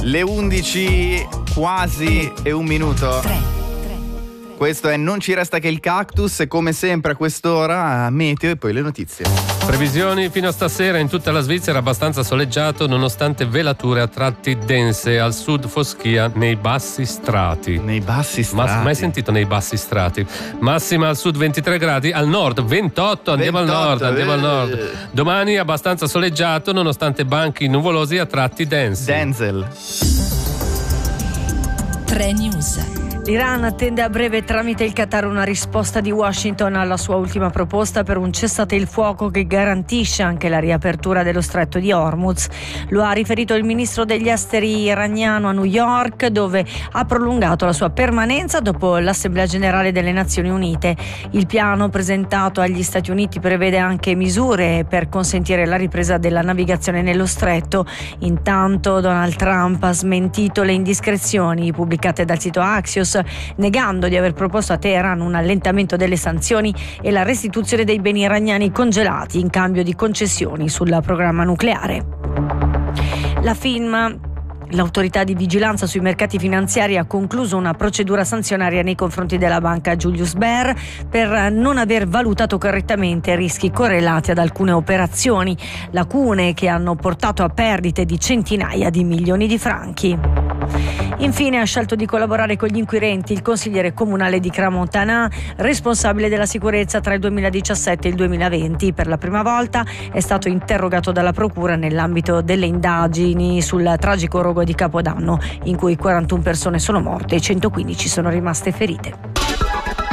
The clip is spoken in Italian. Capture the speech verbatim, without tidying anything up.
Le undici quasi e un minuto. tre. Questo è Non ci resta che il cactus e come sempre a quest'ora meteo e poi le notizie. Previsioni fino a stasera in tutta la Svizzera abbastanza soleggiato nonostante velature a tratti dense, al sud foschia nei bassi strati. Nei bassi strati. Ma, mai sentito nei bassi strati? Massima al sud ventitré gradi, al nord ventotto, andiamo ventotto, al nord, andiamo eh. al nord. Domani abbastanza soleggiato nonostante banchi nuvolosi a tratti densi. Denzel. tre News. L'Iran attende a breve tramite il Qatar una risposta di Washington alla sua ultima proposta per un cessate il fuoco che garantisce anche la riapertura dello stretto di Hormuz. Lo ha riferito il ministro degli esteri iraniano a New York, dove ha prolungato la sua permanenza dopo l'Assemblea Generale delle Nazioni Unite. Il piano presentato agli Stati Uniti prevede anche misure per consentire la ripresa della navigazione nello stretto. Intanto Donald Trump ha smentito le indiscrezioni pubblicate dal sito Axios, negando di aver proposto a Teheran un allentamento delle sanzioni e la restituzione dei beni iraniani congelati in cambio di concessioni sul programma nucleare. La FINMA, l'autorità di vigilanza sui mercati finanziari, ha concluso una procedura sanzionaria nei confronti della banca Julius Baer per non aver valutato correttamente rischi correlati ad alcune operazioni, lacune che hanno portato a perdite di centinaia di milioni di franchi. Infine ha scelto di collaborare con gli inquirenti il consigliere comunale di Crans-Montana, responsabile della sicurezza tra il duemiladiciassette e il duemilaventi. Per la prima volta è stato interrogato dalla procura nell'ambito delle indagini sul tragico rogo di Capodanno, in cui quarantuno persone sono morte e centoquindici sono rimaste ferite.